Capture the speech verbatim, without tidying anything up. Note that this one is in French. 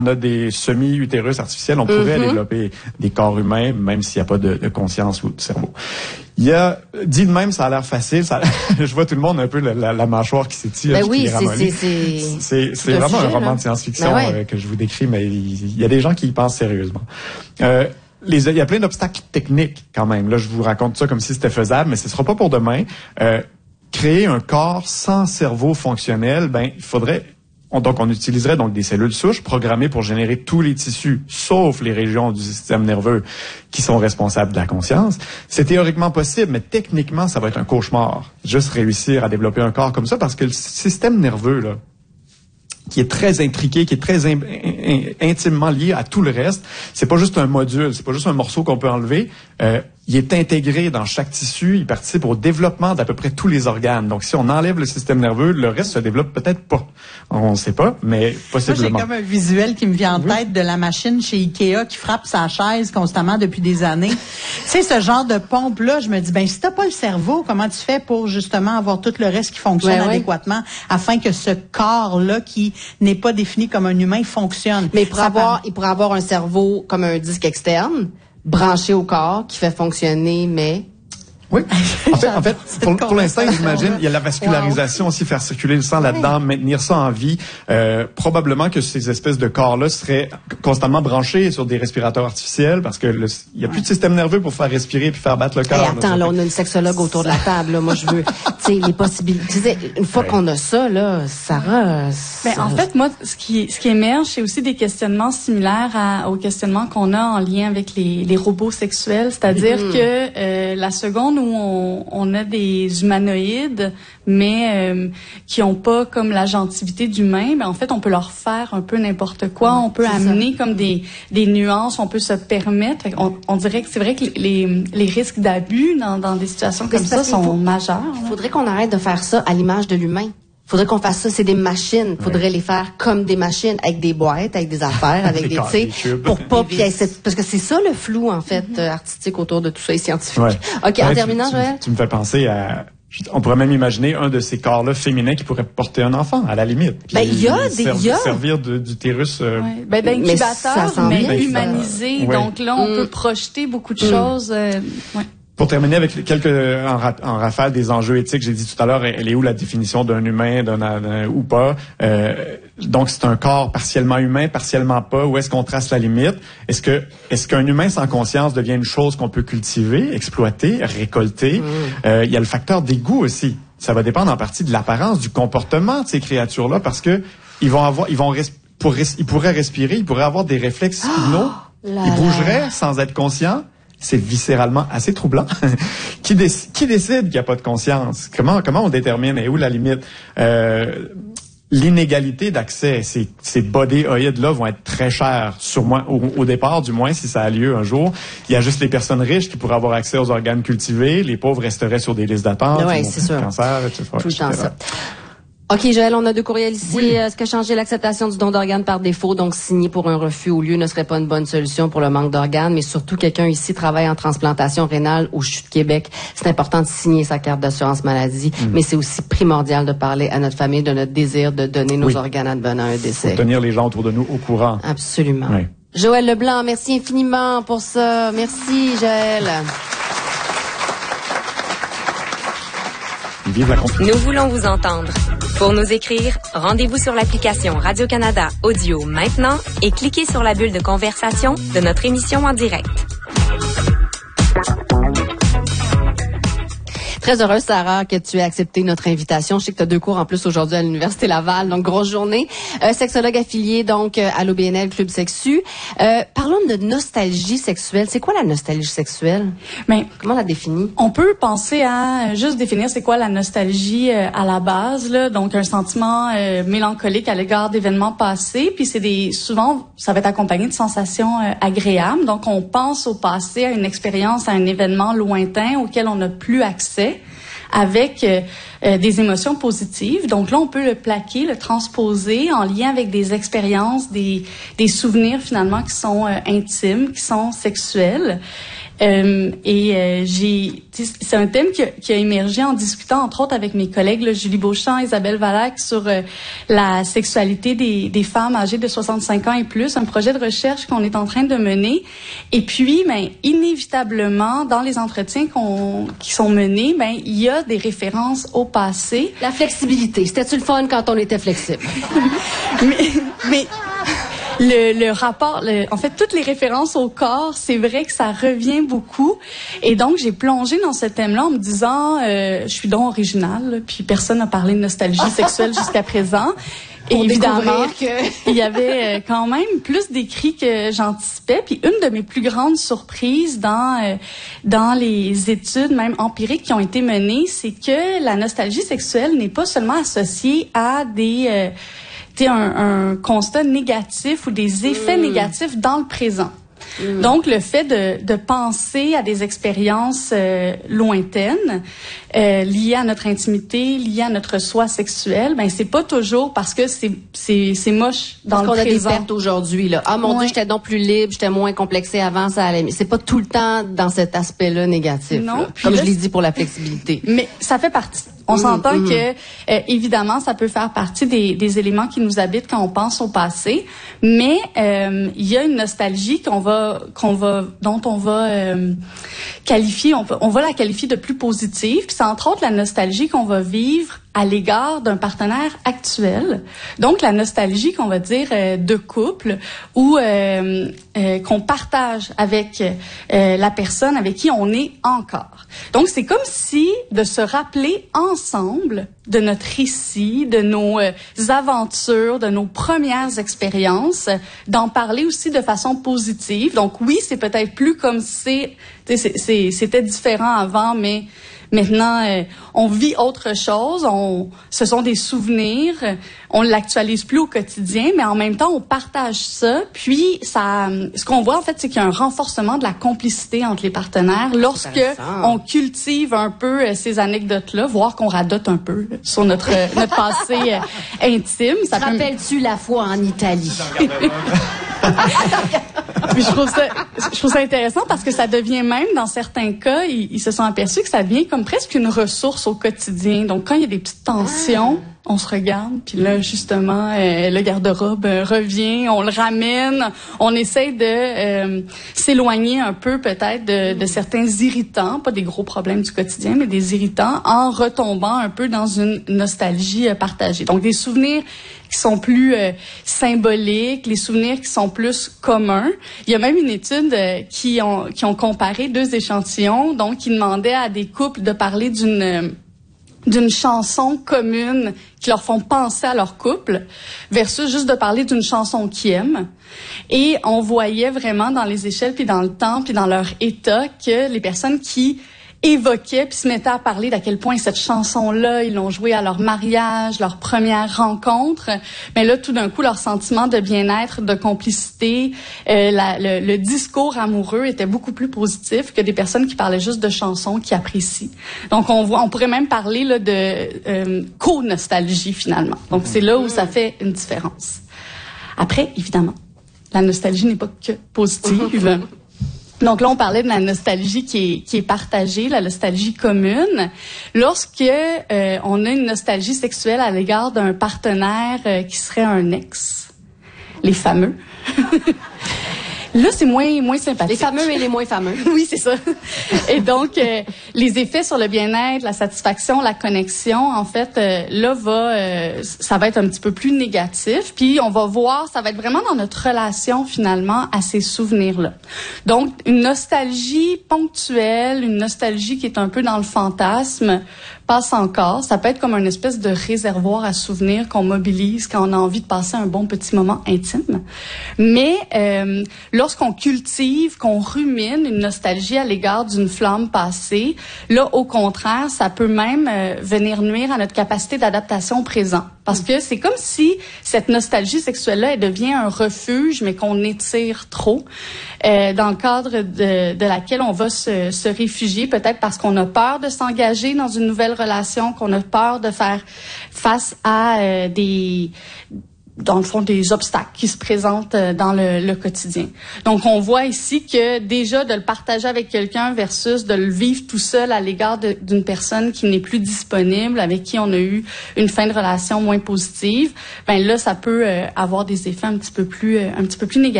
On a des semi-utérus artificiels, on pourrait mm-hmm. développer des corps humains, même s'il n'y a pas de, de conscience ou de cerveau. Il y a, dit de même, ça a l'air facile. Ça, je vois tout le monde un peu la, la, la mâchoire qui s'étire. Ben oui, c'est, c'est, c'est, c'est vraiment sujet, un roman là. de science-fiction ben ouais. euh, que je vous décris, mais il, il y a des gens qui y pensent sérieusement. Euh, les, il y a plein d'obstacles techniques quand même. Là, je vous raconte ça comme si c'était faisable, mais ce sera pas pour demain. Euh, créer un corps sans cerveau fonctionnel, ben il faudrait On, donc, on utiliserait donc des cellules souches programmées pour générer tous les tissus, sauf les régions du système nerveux qui sont responsables de la conscience. C'est théoriquement possible, mais techniquement, ça va être un cauchemar. Juste réussir à développer un corps comme ça, parce que le système nerveux, là, qui est très intriqué, qui est très in, in, intimement lié à tout le reste, c'est pas juste un module, c'est pas juste un morceau qu'on peut enlever. Euh, il est intégré dans chaque tissu, il participe au développement d'à peu près tous les organes. Donc, si on enlève le système nerveux, le reste se développe peut-être pas. On ne sait pas, mais possiblement. Moi, j'ai comme un visuel qui me vient en oui. tête de la machine chez Ikea qui frappe sa chaise constamment depuis des années. C'est ce genre de pompe-là, je me dis, ben si t'as pas le cerveau, comment tu fais pour justement avoir tout le reste qui fonctionne ouais, adéquatement ouais. afin que ce corps-là qui n'est pas défini comme un humain fonctionne? Mais pour avoir, il pourrait avoir un cerveau comme un disque externe, branché au corps, qui fait fonctionner, mais... Oui. En fait, en fait pour, pour l'instant, j'imagine, il y a la vascularisation wow. aussi, faire circuler le sang oui. là-dedans, maintenir ça en vie. Euh, probablement que ces espèces de corps-là seraient constamment branchés sur des respirateurs artificiels parce que le, il n'y a plus de système nerveux pour faire respirer puis faire battre le corps. Hey, attends, là, là on a une sexologue autour de la table. Là. Moi, je veux, tu sais, les possibilités. Une fois ouais. qu'on a ça, là, Sarah. Ben, en fait, moi, ce qui, ce qui émerge, c'est aussi des questionnements similaires à, aux questionnements qu'on a en lien avec les, les robots sexuels, c'est-à-dire mm. que euh, la seconde où on, on a des humanoïdes, mais euh, qui ont pas comme l'agentivité d'humain, mais en fait, on peut leur faire un peu n'importe quoi. Ouais, on peut amener ça. comme des, des nuances, on peut se permettre. On, on dirait que c'est vrai que les, les risques d'abus dans, dans des situations comme ça sont faut, majeurs. Il faudrait qu'on arrête de faire ça à l'image de l'humain. Faudrait qu'on fasse ça, c'est des machines. Faudrait ouais. les faire comme des machines, avec des boîtes, avec des affaires, avec des, tu sais, pour pas, puis parce que c'est ça le flou, en fait, mm-hmm. artistique autour de tout ça et scientifique. Ouais. OK, ouais, en terminant, tu, Joël? Tu, tu me fais penser à, on pourrait même imaginer un de ces corps-là féminins qui pourrait porter un enfant, à la limite. Ben, il y a des, il y a. Servir de, d'utérus, euh, ouais. Ben, d'incubateur, mais, mais humanisé. Ouais. Donc là, on mm. peut projeter beaucoup de mm. choses, euh, ouais. Pour terminer avec quelques en, en rafale des enjeux éthiques, j'ai dit tout à l'heure, elle est où la définition d'un humain, d'un, d'un ou pas. Euh, donc c'est un corps partiellement humain, partiellement pas. Où est-ce qu'on trace la limite? Est-ce que est-ce qu'un humain sans conscience devient une chose qu'on peut cultiver, exploiter, récolter? Mmh. Euh, il y a le facteur des goûts aussi. Ça va dépendre en partie de l'apparence, du comportement de ces créatures-là, parce que ils vont avoir, ils vont res, pour res, ils pourraient respirer, ils pourraient avoir des réflexes spinaux, oh, ils bougeraient sans être conscients. C'est viscéralement assez troublant. qui, déc- qui décide qu'il n'y a pas de conscience? Comment, comment on détermine? Et où la limite? Euh, l'inégalité d'accès, ces, ces bodyoïdes-là vont être très chers, sûrement, au, au départ, du moins, si ça a lieu un jour. Il y a juste les personnes riches qui pourraient avoir accès aux organes cultivés. Les pauvres resteraient sur des listes d'attente. Oui, c'est sûr. Cancer, et cetera, tout le temps ça. OK, Joël, on a deux courriels ici. Oui. Est-ce que changer l'acceptation du don d'organes par défaut, donc signer pour un refus au lieu, ne serait pas une bonne solution pour le manque d'organes? Mais surtout, quelqu'un ici travaille en transplantation rénale au C H U de Québec. C'est important de signer sa carte d'assurance maladie, mmh. mais c'est aussi primordial de parler à notre famille de notre désir de donner nos oui. organes advenant un décès. Faut tenir les gens autour de nous au courant. Absolument. Oui. Joël Leblanc, merci infiniment pour ça. Merci, Joël. Vive la compétition. Nous voulons vous entendre. Pour nous écrire, rendez-vous sur l'application Radio-Canada Audio maintenant et cliquez sur la bulle de conversation de notre émission en direct. Très heureuse, Sarah, que tu aies accepté notre invitation. Je sais que tu as deux cours en plus aujourd'hui à l'Université Laval, donc grosse journée. Euh, sexologue affilié donc à l'O B N L Club Sexu. Euh, parlons de nostalgie sexuelle. C'est quoi la nostalgie sexuelle? Ben, comment la définir? On peut penser à juste définir c'est quoi la nostalgie euh, à la base, là. Donc un sentiment euh, mélancolique à l'égard d'événements passés. Puis c'est des souvent ça va être accompagné de sensations euh, agréables. Donc on pense au passé, à une expérience, à un événement lointain auquel on n'a plus accès, avec euh, euh, des émotions positives. Donc là, on peut le plaquer, le transposer en lien avec des expériences, des, des souvenirs finalement qui sont euh, intimes, qui sont sexuels. Euh, et euh, j'ai, c'est un thème qui a, qui a émergé en discutant entre autres avec mes collègues là, Julie Beauchamp, Isabelle Valac sur euh, la sexualité des, des femmes âgées de soixante-cinq ans et plus, un projet de recherche qu'on est en train de mener. Et puis, ben inévitablement dans les entretiens qu'on, qui sont menés, ben il y a des références au passé. La flexibilité, c'était-tu le fun quand on était flexible? mais, mais Le, le rapport, le, en fait, toutes les références au corps, c'est vrai que ça revient beaucoup. Et donc, j'ai plongé dans ce thème-là en me disant, euh, je suis donc originale, là, puis personne n'a parlé de nostalgie sexuelle jusqu'à présent. Et Pour évidemment, que... il y avait euh, quand même plus d'écrits que j'anticipais. Puis une de mes plus grandes surprises dans euh, dans les études, même empiriques, qui ont été menées, c'est que la nostalgie sexuelle n'est pas seulement associée à des euh, Un, un constat négatif ou des effets mmh. négatifs dans le présent. Mmh. Donc, le fait de, de penser à des expériences euh, lointaines, euh, liées à notre intimité, liées à notre soi sexuel, ben c'est pas toujours parce que c'est c'est c'est moche dans parce le présent. Parce qu'on a des pertes aujourd'hui là. Ah mon ouais. Dieu, j'étais donc plus libre, j'étais moins complexée avant, ça allait. C'est pas tout le temps dans cet aspect-là négatif. Non. Là. Comme là, je l'ai dit pour la flexibilité. Mais ça fait partie. On mmh, s'entend mmh. que, euh, évidemment, ça peut faire partie des, des éléments qui nous habitent quand on pense au passé, mais euh, il y a une nostalgie qu'on va, qu'on va, dont on va euh, qualifier, on, on va la qualifier de plus positive. Puis c'est entre autres la nostalgie qu'on va vivre à l'égard d'un partenaire actuel. Donc, la nostalgie qu'on va dire euh, de couple ou euh, euh, qu'on partage avec euh, la personne avec qui on est encore. Donc, c'est comme si de se rappeler ensemble de notre récit, de nos euh, aventures, de nos premières expériences, d'en parler aussi de façon positive. Donc, oui, c'est peut-être plus comme si c'est, c'est, c'est, c'était différent avant, mais maintenant, euh, on vit autre chose. On, ce sont des souvenirs. On l'actualise plus au quotidien, mais en même temps, on partage ça. Puis, ça, ce qu'on voit en fait, c'est qu'il y a un renforcement de la complicité entre les partenaires lorsque on cultive un peu euh, ces anecdotes-là, voire qu'on radote un peu là, sur notre notre passé euh, intime. Ça Te peut... rappelles-tu la fois en Italie? Puis je trouve ça, je trouve ça intéressant parce que ça devient même, dans certains cas, ils, ils se sont aperçus que ça devient comme presque une ressource au quotidien. Donc, quand il y a des petites tensions, on se regarde, puis là, justement, euh, le garde-robe euh, revient, on le ramène, on essaie de euh, s'éloigner un peu peut-être de, de certains irritants, pas des gros problèmes du quotidien, mais des irritants, en retombant un peu dans une nostalgie euh, partagée. Donc, des souvenirs qui sont plus euh, symboliques, les souvenirs qui sont plus communs. Il y a même une étude euh, qui ont qui ont comparé deux échantillons, donc qui demandait à des couples de parler d'une euh, d'une chanson commune qui leur font penser à leur couple versus juste de parler d'une chanson qu'ils aiment. Et on voyait vraiment dans les échelles puis dans le temps puis dans leur état que les personnes qui évoquaient puis se mettaient à parler d'à quel point cette chanson-là, ils l'ont jouée à leur mariage, leur première rencontre. Mais là, tout d'un coup, leur sentiment de bien-être, de complicité, euh, la, le, le discours amoureux était beaucoup plus positif que des personnes qui parlaient juste de chansons qu'ils apprécient. Donc, on voit, on pourrait même parler là de euh, co-nostalgie finalement. Donc, c'est là où ça fait une différence. Après, évidemment, la nostalgie n'est pas que positive. Donc là, on parlait de la nostalgie qui est, qui est partagée, la nostalgie commune. Lorsque euh, on a une nostalgie sexuelle à l'égard d'un partenaire euh, qui serait un ex, les fameux. Là, c'est moins moins sympathique. Les fameux et les moins fameux. Oui, c'est ça. Et donc, euh, les effets sur le bien-être, la satisfaction, la connexion, en fait, euh, là, va, euh, ça va être un petit peu plus négatif. Puis, on va voir, ça va être vraiment dans notre relation, finalement, à ces souvenirs-là. Donc, une nostalgie ponctuelle, une nostalgie qui est un peu dans le fantasme, passe encore. Ça peut être comme une espèce de réservoir à souvenirs qu'on mobilise quand on a envie de passer un bon petit moment intime. Mais euh, lorsqu'on cultive, qu'on rumine une nostalgie à l'égard d'une flamme passée, là, au contraire, ça peut même euh, venir nuire à notre capacité d'adaptation au présent. Parce que c'est comme si cette nostalgie sexuelle-là, elle devient un refuge, mais qu'on étire trop, euh, dans le cadre de, de laquelle on va se, se réfugier, peut-être parce qu'on a peur de s'engager dans une nouvelle relation, qu'on a peur de faire face à euh, des dans le fond, des obstacles qui se présentent dans le, le quotidien. Donc, on voit ici que déjà de le partager avec quelqu'un versus de le vivre tout seul à l'égard de, d'une personne qui n'est plus disponible, avec qui on a eu une fin de relation moins positive, ben là, ça peut euh, avoir des effets un petit peu plus, euh, un petit peu plus négatifs.